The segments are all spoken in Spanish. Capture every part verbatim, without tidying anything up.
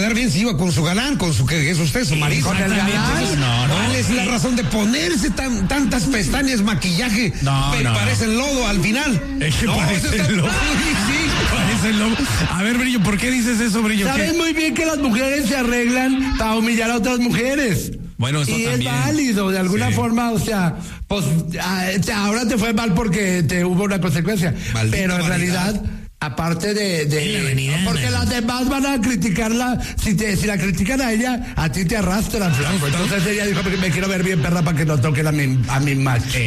quedar bien si iba con su galán, con su que es usted, su marido. Con el galán. No, no. ¿Cuál es la razón de ponerse tan, tantas pestañas, maquillaje? No, que no, parecen no. lodo al final. Es que no, parece está... lodo. Sí, parece lodo. A ver, Brillo, ¿por qué dices eso, Brillo? Sabes ¿Qué? muy bien que las mujeres se arreglan para humillar a otras mujeres. Bueno, eso y también. es válido, de alguna Sí. forma, o sea, pues ahora te fue mal porque te hubo una consecuencia. Maldita pero en vanidad. realidad, aparte de, de la vanidad, porque man. las demás van a criticarla, si te si la critican a ella, a ti te arrastran, flaco. Entonces ella dijo, me quiero ver bien perra para que no toquen a mi, a mi macho.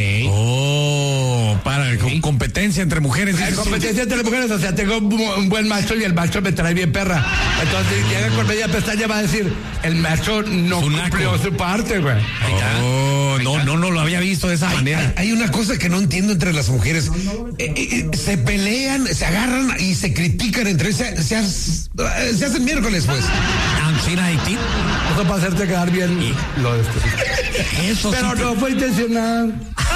Oh, para, con competencia entre mujeres. Hay dices tú. competencia entre mujeres, o sea, tengo un, un buen macho y el macho me trae bien perra. Entonces, si llega con media pestaña, va a decir, el macho no Su naco. cumplió su parte, güey. Oh, no, no, no lo había visto de esa Hay, manera. hay- hay una cosa que no entiendo entre las mujeres. Eh, eh, se pelean, se agarran y se critican entre se, se, ha- se hacen miércoles, pues. Ancina Haití. Eso para hacerte quedar bien. Lo de esto. Eso Pero sí. no fue intencional.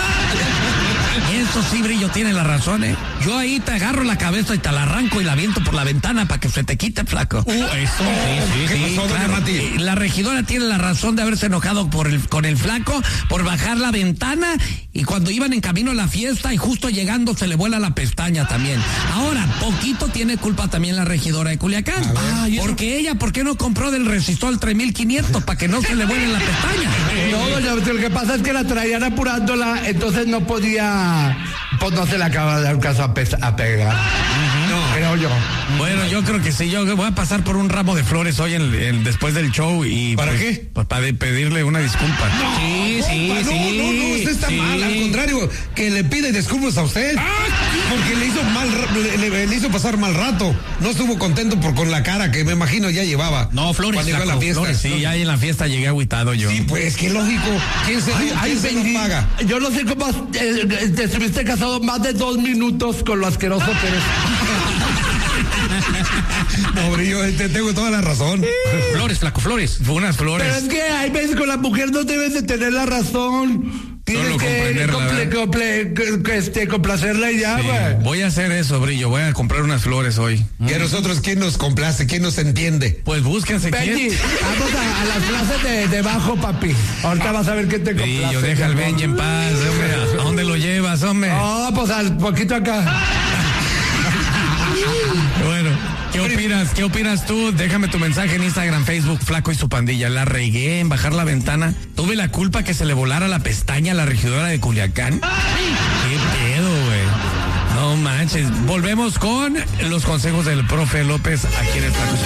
Eso sí, Brillo, tiene la razón, ¿eh? Yo ahí te agarro la cabeza y te la arranco y la aviento por la ventana para que se te quite, flaco. Uh, eso, sí, ¿qué sí, pasó, doña claro. Mati? Eh, La regidora tiene la razón de haberse enojado por el, con el flaco, por bajar la ventana y cuando iban en camino a la fiesta y justo llegando se le vuela la pestaña también. Ahora, poquito tiene culpa también la regidora de Culiacán. Ah, porque ella, ¿por qué no compró del Resistol tres mil quinientos para que no se le vuele la pestaña? No, doña, lo que pasa es que la traían apurándola, entonces no podía, pues no se le acaba de dar caso a, pes- a pegar. No, creo yo. Bueno, yo creo que sí, yo voy a pasar por un ramo de flores hoy en, en- después del show y... ¿Para pues, qué? Pues para de- pedirle una disculpa. sí, sí, no, sí. no, no, usted está sí. mal, al contrario, que le pide disculpas a usted. Porque le hizo mal, ra- le, le- le hizo pasar mal rato. No estuvo contento por con la cara que me imagino ya llevaba. No, flores, cuando llegó a la flaco, fiesta. flores, sí, ya en la fiesta llegué agüitado yo. Sí, pues qué lógico. ¿Quién se, Ay, quién ay, se lo bendito. paga? Yo no sé cómo eh, te estuviste casado más de dos minutos con lo asqueroso que eres. No, Brillo, te tengo toda la razón. Flores, flaco, flores. Fue unas flores. Pero es que hay veces con la mujer no debes de tener la razón. Tienes Solo que comprenderla, comple- ¿verdad? comple- que- que, este, complacerla y ya, Sí, güey. voy a hacer eso, Brillo. Voy a comprar unas flores hoy. Y a nosotros, ¿quién nos complace? ¿Quién nos entiende? Pues búsquense Benji, quién. vamos a, a las clases de, de bajo, papi. Ahorita vas a ver qué te complace. Brillo, deja al mi amor. Benji en paz, hombre. ¿A dónde lo llevas, hombre? Oh, pues al poquito acá. Bueno, ¿qué opinas? ¿Qué opinas tú? Déjame tu mensaje en Instagram, Facebook, Flaco y su pandilla. La regué en bajar la ventana. Tuve la culpa que se le volara la pestaña a la regidora de Culiacán. ¿Qué pedo, güey? No manches. Volvemos con los consejos del profe López aquí en el Flaco y su